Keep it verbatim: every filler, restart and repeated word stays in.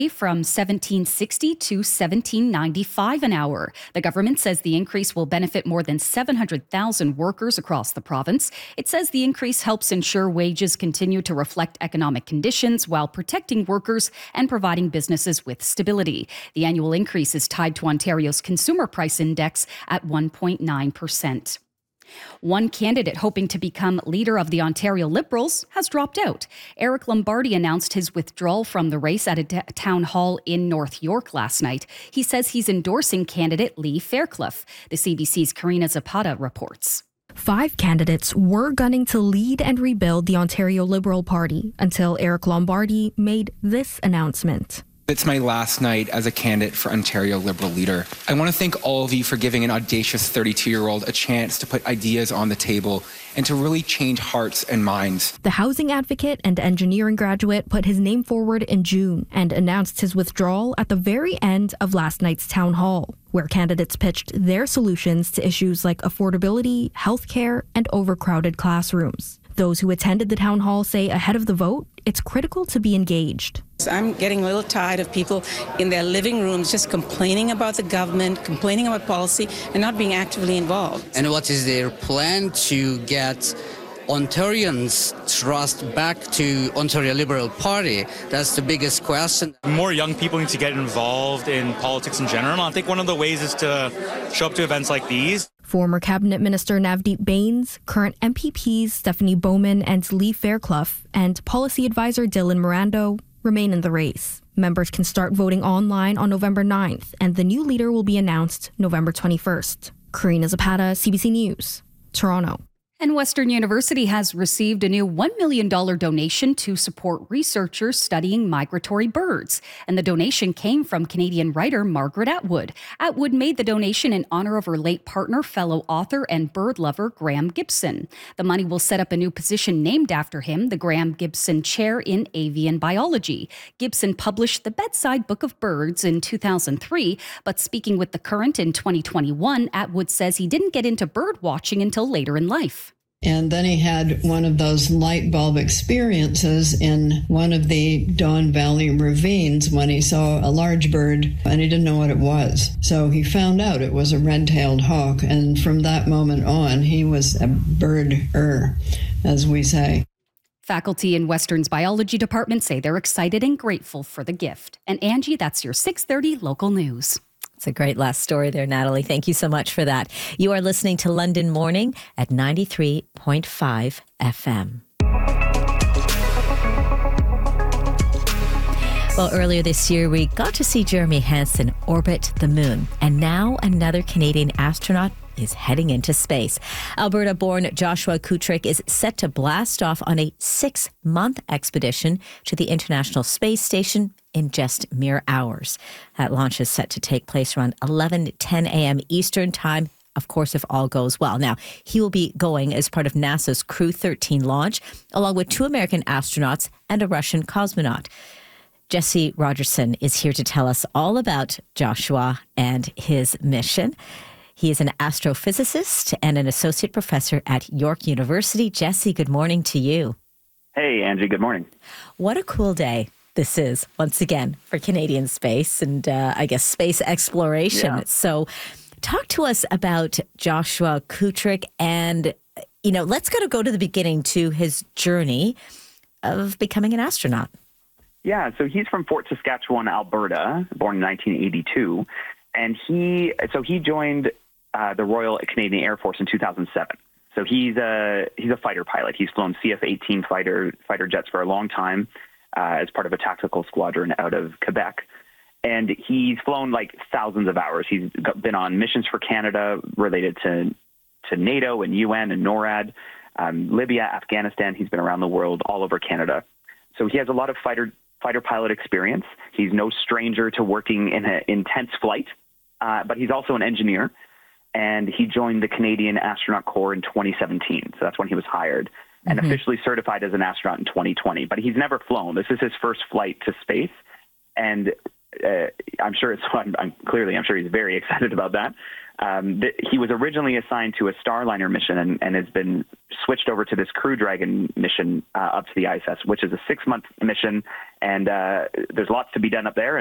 from seventeen sixty to seventeen ninety-five an hour. The government says the increase will benefit more than seven hundred thousand workers across the province. It says the increase helps ensure wages continue to reflect economic conditions while protecting workers and providing businesses with stability. The annual increase is tied to Ontario's Consumer Price Index at one point nine percent. One candidate hoping to become leader of the Ontario Liberals has dropped out. Eric Lombardi announced his withdrawal from the race at a t- town hall in North York last night. He says he's endorsing candidate Lee Fairclough. The C B C's Karina Zapata reports. Five candidates were gunning to lead and rebuild the Ontario Liberal Party until Eric Lombardi made this announcement. It's my last night as a candidate for Ontario Liberal leader. I want to thank all of you for giving an audacious thirty-two-year-old a chance to put ideas on the table and to really change hearts and minds. The housing advocate and engineering graduate put his name forward in June and announced his withdrawal at the very end of last night's town hall, where candidates pitched their solutions to issues like affordability, healthcare, and overcrowded classrooms. Those who attended the town hall say ahead of the vote, it's critical to be engaged. I'm getting a little tired of people in their living rooms just complaining about the government, complaining about policy, and not being actively involved. And what is their plan to get Ontarians' trust back to Ontario Liberal Party? That's the biggest question. More young people need to get involved in politics in general. I think one of the ways is to show up to events like these. Former Cabinet Minister Navdeep Bains, current M P Ps Stephanie Bowman and Lee Fairclough, and Policy Advisor Dylan Mirando remain in the race. Members can start voting online on November ninth, and the new leader will be announced November twenty-first. Karina Zapata, C B C News, Toronto. And Western University has received a new one million dollars donation to support researchers studying migratory birds. And the donation came from Canadian writer Margaret Atwood. Atwood made the donation in honor of her late partner, fellow author and bird lover Graham Gibson. The money will set up a new position named after him, the Graham Gibson Chair in Avian Biology. Gibson published The Bedside Book of Birds in two thousand three, but speaking with The Current in twenty twenty-one, Atwood says he didn't get into bird watching until later in life. And then he had one of those light bulb experiences in one of the Don Valley ravines when he saw a large bird and he didn't know what it was. So he found out it was a red-tailed hawk. And from that moment on, he was a bird-er, as we say. Faculty in Western's biology department say they're excited and grateful for the gift. And Angie, that's your six thirty local news. It's a great last story there, Natalie. Thank you so much for that. You are listening to London Morning at ninety-three point five F M. Well, earlier this year, we got to see Jeremy Hansen orbit the moon. And now another Canadian astronaut is heading into space. Alberta-born Joshua Kutrick is set to blast off on a six-month expedition to the International Space Station in just mere hours. That launch is set to take place around eleven ten a.m. Eastern Time, of course, if all goes well. Now, he will be going as part of NASA's Crew thirteen launch, along with two American astronauts and a Russian cosmonaut. Jesse Rogerson is here to tell us all about Joshua and his mission. He is an astrophysicist and an associate professor at York University. Jesse, good morning to you. Hey, Angie, good morning. What a cool day this is, once again, for Canadian space and uh, I guess space exploration. Yeah. So talk to us about Joshua Kutrick and, you know, let's kind of go to the beginning to his journey of becoming an astronaut. Yeah, so he's from Fort Saskatchewan, Alberta, born in nineteen eighty-two. And he, so he joined uh, the Royal Canadian Air Force in two thousand seven. So he's a, he's a fighter pilot. He's flown C F eighteen fighter, fighter jets for a long time. Uh, as part of a tactical squadron out of Quebec. And he's flown like thousands of hours. He's got, been on missions for Canada related to to NATO and U N and NORAD, um, Libya, Afghanistan. He's been around the world, all over Canada. So he has a lot of fighter fighter pilot experience. He's no stranger to working in an intense flight, uh, but he's also an engineer. And he joined the Canadian Astronaut Corps in twenty seventeen. So that's when he was hired. And mm-hmm. officially certified as an astronaut in twenty twenty. But he's never flown. This is his first flight to space. And uh, I'm sure it's, I'm, I'm clearly, I'm sure he's very excited about that. Um, th- he was originally assigned to a Starliner mission and, and has been switched over to this Crew Dragon mission uh, up to the I S S, which is a six-month mission, and uh, there's lots to be done up there.